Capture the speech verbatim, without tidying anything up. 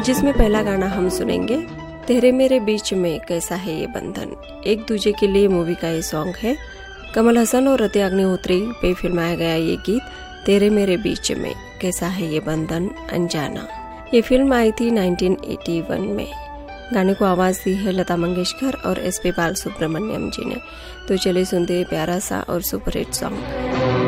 जिसमें पहला गाना हम सुनेंगे तेरे मेरे बीच में कैसा है ये बंधन। एक दूजे के लिए मूवी का ये सॉन्ग है। कमल हसन और रति अग्निहोत्री पे फिल्माया गया ये गीत तेरे मेरे बीच में कैसा है ये बंधन अनजाना। ये फिल्म आई थी नाइनटीन एटी वन में। गाने को आवाज दी है लता मंगेशकर और एस पी बालसुब्रमण्यम जी ने। तो चलिए सुनते हैं प्यारा सा और सुपरहिट सॉन्ग।